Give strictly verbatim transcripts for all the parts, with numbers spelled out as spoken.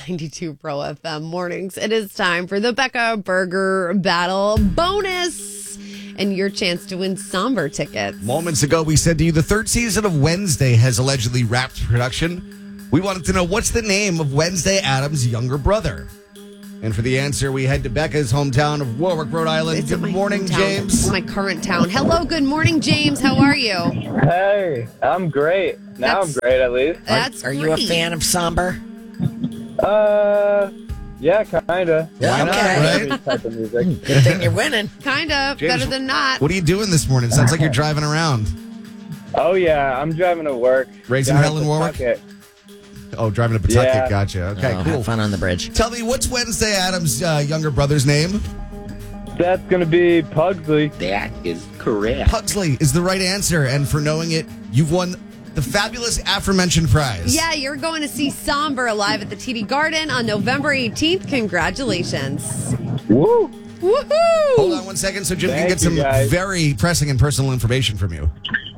ninety-two Pro F M mornings. It is time for the Becca Burger Battle bonus and your chance to win Somber tickets. Moments ago, we said to you the third season of Wednesday has allegedly wrapped production. We wanted to know what's the name of Wednesday Addams' younger brother. And for the answer, we head to Becca's hometown of Warwick, Rhode Island. It's good my morning, hometown. James. It's my current town. Hello, good morning, James. How are you? Hey, I'm great. Now That's- I'm great, at least. That's Are you a great. fan of Somber? Uh, yeah, kinda. Yeah, Why not, okay. right? Type of music. Good thing you're winning. Kind of. James, Better than not. What are you doing this morning? Sounds like you're driving around. Oh yeah, I'm driving to work. Raising Down hell in Warwick? Pawtucket. Oh, driving to Pawtucket. Yeah. Gotcha. Okay, Oh, cool. Have fun on the bridge. Tell me, what's Wednesday Addams' uh, younger brother's name? That's gonna be Pugsley. That is correct. Pugsley is the right answer. And for knowing it, you've won the fabulous aforementioned prize. Yeah, you're going to see Somber live at the T D Garden on November eighteenth. Congratulations. Woo! Woohoo! Hold on one second so Jim can Thank get you, some guys. very pressing and personal information from you.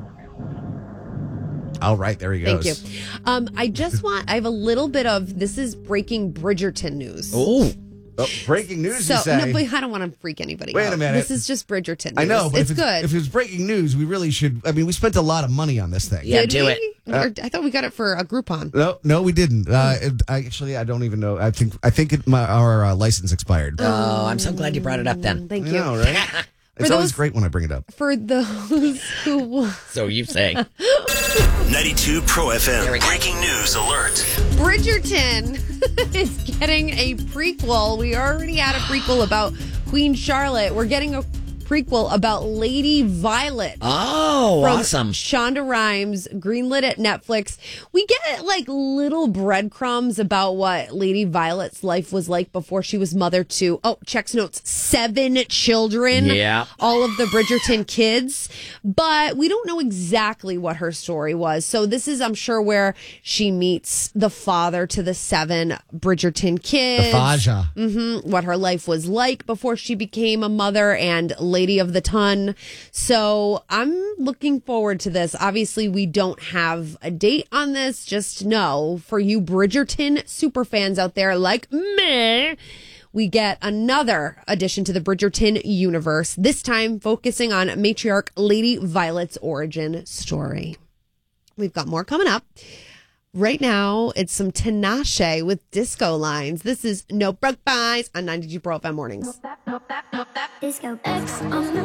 All right, there he Thank goes. you. Um, I just want, I have a little bit of, this is breaking Bridgerton news. Oh, Oh, breaking news, So, you say? no, but I don't want to freak anybody Wait a out. minute. This is just Bridgerton news. I know, but it's if, good. if it was breaking news, we really should. I mean, we spent a lot of money on this thing. Yeah, Did do we? it. Or, I thought we got it for a Groupon. No, no, we didn't. Uh, it, I, actually, I don't even know. I think I think it, my, our uh, license expired. oh, I'm so glad you brought it up then. Thank I you. know, right? It's For always those- great when I bring it up. For those who... So you say. ninety-two Pro F M. There we go. Breaking news alert. Bridgerton is getting a prequel. We already had a prequel about Queen Charlotte. We're getting a prequel about Lady Violet. Oh, From awesome. Shonda Rhimes, greenlit at Netflix. We get like little breadcrumbs about what Lady Violet's life was like before she was mother to, oh, checks notes, seven children. Yeah. All of the Bridgerton kids. But we don't know exactly what her story was. So this is, I'm sure, where she meets the father to the seven Bridgerton kids. Faja. Mm-hmm. What her life was like before she became a mother and Lady of the Ton. So I'm looking forward to this. Obviously, we don't have a date on this. Just know, for you Bridgerton super fans out there like me, we get another addition to the Bridgerton universe, this time focusing on matriarch Lady Violet's origin story. We've got more coming up. Right now, it's some Tinashe with Disco Lines. This is No Broke Buys on ninety-two Pro F M Mornings. Disco X on the